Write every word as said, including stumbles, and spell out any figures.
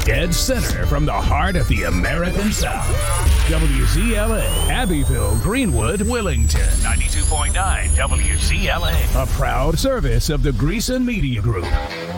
Dead center from the heart of the American South. W Z L A, Abbeville, Greenwood, Willington. ninety-two point nine W Z L A. A proud service of the Greason Media Group.